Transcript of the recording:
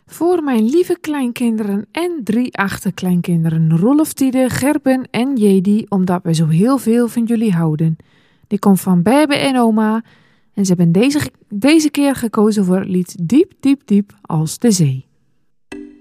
Voor mijn lieve kleinkinderen en 3 achterkleinkinderen, Rolf, Tide, Gerben en Jedi, omdat we zo heel veel van jullie houden. Die komt van Bebe en oma en ze hebben deze keer gekozen voor het lied Diep, diep, diep als de zee.